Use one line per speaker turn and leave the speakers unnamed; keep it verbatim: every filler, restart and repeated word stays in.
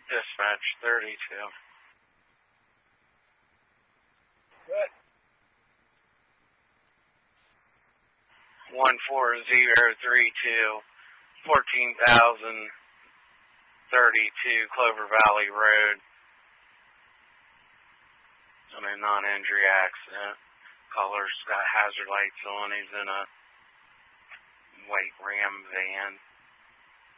Dispatch thirty-two.
Good.
One four zero three two, fourteen thousand thirty-two Clover Valley Road. On a non-injury accident. Caller's got hazard lights on. He's in a white Ram van.